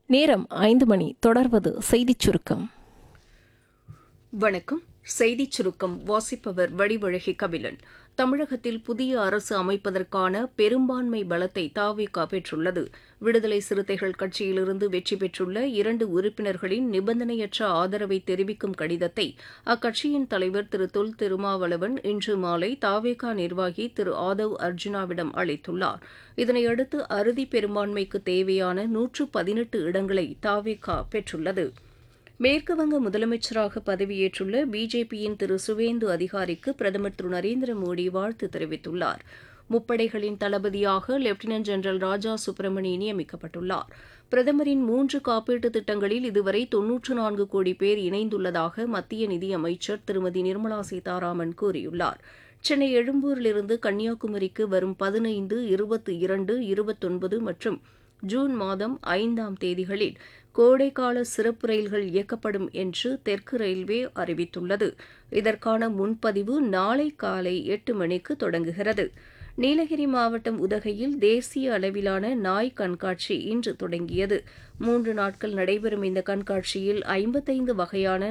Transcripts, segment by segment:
நேரம் 5 மணி. தொடர்வது செய்திச் சுருக்கம். வணக்கம். செய்திச் சுருக்கம் வாசிப்பவர் வடிவழகி கபிலன். தமிழகத்தில் புதிய அரசு அமைப்பதற்கான பெரும்பான்மை பலத்தை தவிக பெற்றுள்ளது. விடுதலை சிறுத்தைகள் கட்சியிலிருந்து வெற்றி பெற்றுள்ள 2 உறுப்பினர்களின் நிபந்தனையற்ற ஆதரவை தெரிவிக்கும் கடிதத்தை அக்கட்சியின் தலைவர் திரு தொல் திருமாவளவன் இன்று மாலை தவிக நிர்வாகி திரு ஆதவ் அர்ஜுனாவிடம் அளித்துள்ளார். இதனையடுத்து அறுதி பெரும்பான்மைக்கு தேவையான 118 இடங்களை தவிக பெற்றுள்ளது. மேற்குவங்க முதலமைச்சராக பதவியேற்றுள்ள பிஜேபியின் திரு சுவேந்து அதிகாரிக்கு பிரதமர் திரு நரேந்திர மோடி வாழ்த்து தெரிவித்துள்ளார். முப்படைகளின் தளபதியாக லெப்டினன்ட் ஜெனரல் ராஜா சுப்பிரமணி நியமிக்கப்பட்டுள்ளார். பிரதமரின் 3 காப்பீட்டுத் திட்டங்களில் இதுவரை 94 கோடி பேர் இணைந்துள்ளதாக மத்திய நிதியமைச்சர் திருமதி நிர்மலா சீதாராமன் கூறியுள்ளார். சென்னை எழும்பூரிலிருந்து கன்னியாகுமரிக்கு வரும் 15, 22, 29 மற்றும் ஜூன் மாதம் 5ஆம் தேதிகளில் கோடைக்கால சிறப்பு ரயில்கள் இயக்கப்படும் என்று தெற்கு ரயில்வே அறிவித்துள்ளது. இதற்கான முன்பதிவு நாளை காலை 8 மணிக்கு தொடங்குகிறது. நீலகிரி மாவட்டம் உதகையில் தேசிய அளவிலான நாய் கண்காட்சி இன்று தொடங்கியது. 3 நாட்கள் நடைபெறும் இந்த கண்காட்சியில் 55 வகையான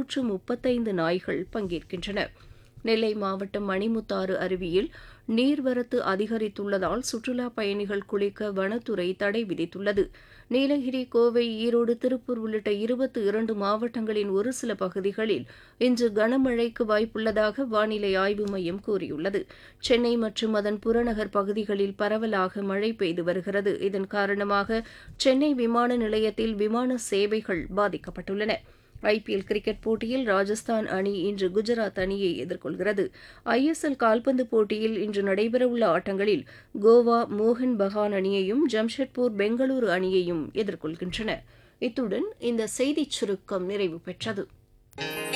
435 நாய்கள் பங்கேற்கின்றன. நெல்லை மாவட்டம் மணிமுத்தாறு அருவியில் நீர்வரத்து அதிகரித்துள்ளதால் சுற்றுலாப் பயணிகள் குளிக்க வனத்துறை தடை விதித்துள்ளது. நீலகிரி, கோவை, ஈரோடு, திருப்பூர் உள்ளிட்ட 22 மாவட்டங்களின் ஒரு சில பகுதிகளில் இன்று கனமழைக்கு வாய்ப்புள்ளதாக வானிலை ஆய்வு மையம் கூறியுள்ளது. சென்னை மற்றும் அதன் புறநகர் பகுதிகளில் பரவலாக மழை பெய்து வருகிறது. இதன் காரணமாக சென்னை விமான நிலையத்தில் விமான சேவைகள் பாதிக்கப்பட்டுள்ளன. ஐபிஎல் கிரிக்கெட் போட்டியில் ராஜஸ்தான் அணி இன்று குஜராத் அணியை எதிர்கொள்கிறது. ஐஎஸ்எல் கால்பந்து போட்டியில் இன்று நடைபெறவுள்ள ஆட்டங்களில் கோவா மோகன் பகான் அணியையும் ஜம்ஷெட்பூர் பெங்களூரு அணியையும் எதிர்கொள்கின்றன. இத்துடன் இந்த செய்திச் சுருக்கம் நிறைவு பெற்றது.